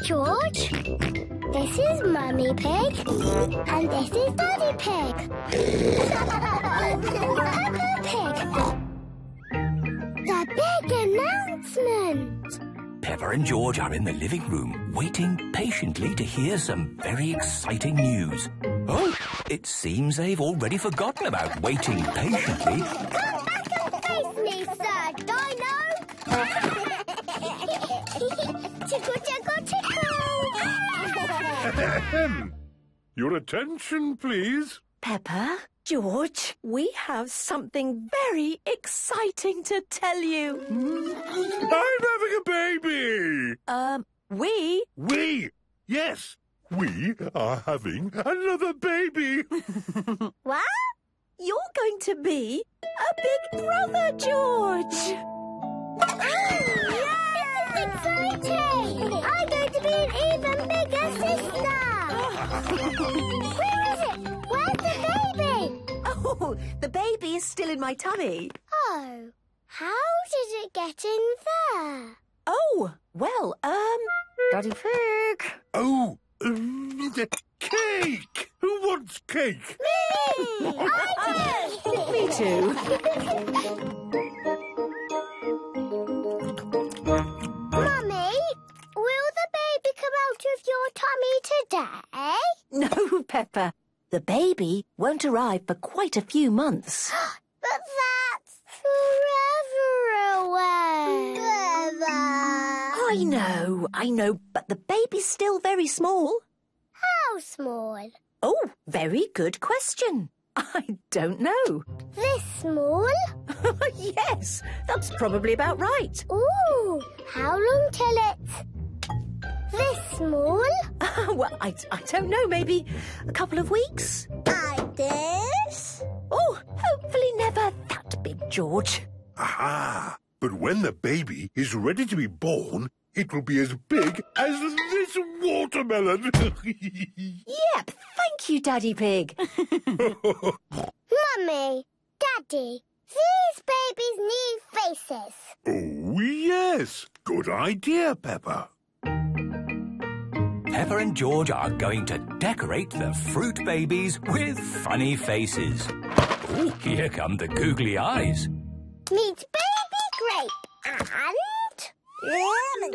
George. This is Mummy Pig. And this is Daddy Pig. Peppa Pig. The big announcement. Peppa and George are in the living room, waiting patiently to hear some very exciting news. Oh, it seems they've already forgotten about waiting patiently. Come back and face me, Sir Dino. Tickle, tickle, tickle. Your attention, please. Peppa, George, we have something very exciting to tell you. I'm having a baby. We? We? Yes, we are having another baby. What? You're going to be a big brother, George. This is exciting! I'm going to be an even bigger sister! Where is it? Where's the baby? Oh, the baby is still in my tummy. Oh, how did it get in there? Oh, well, Daddy Pig. Oh, the cake. Who wants cake? Me! I do! Me too. Mummy, will the baby come out of your tummy today? No, Peppa. The baby won't arrive for quite a few months. But that's forever away. I know, but the baby's still very small. How small? Oh, very good question. I don't know. This small? Yes, that's probably about right. Ooh, how long till it's this small? Well, I don't know, maybe a couple of weeks? Like this? Oh, hopefully never that big, George. Aha! But when the baby is ready to be born, it will be as big as this watermelon. Yep, thank you, Daddy Pig. Mummy, Daddy, these babies need faces. Oh, yes. Good idea, Peppa. Peppa and George are going to decorate the fruit babies with funny faces. Oh, here come the googly eyes. Meet baby grape and...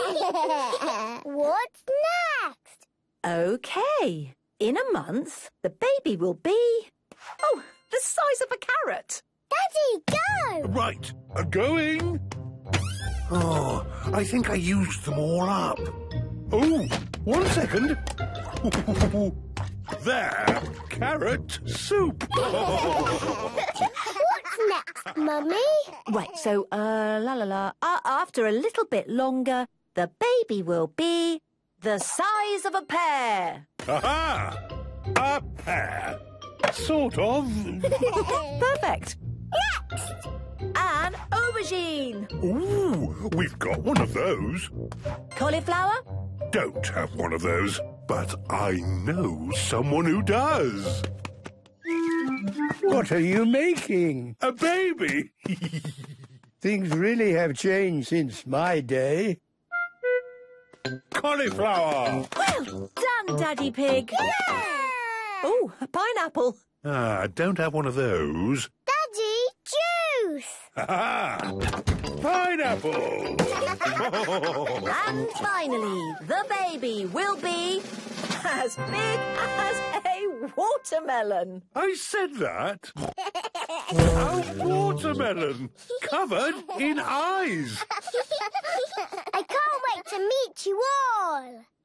What's next? Okay, in a month, the baby will be... Oh, the size of a carrot. Daddy, go! Right, going. Oh, I think I used them all up. Oh, 1 second. There, carrot soup. What's next, Mummy? Right, so, after a little bit longer, the baby will be the size of a pear. Aha! A pear. Sort of. Perfect. Next! An aubergine. Ooh, we've got one of those. Cauliflower. Don't have one of those, but I know someone who does. What are you making? A baby. Things really have changed since my day. Cauliflower. Well done, Daddy Pig. Yeah! Oh, a pineapple. Ah, don't have one of those. Daddy, juice! Ha! Pineapple. And finally, the baby will be as big as a watermelon. I said that. A watermelon covered in eyes. I can't wait to meet you all.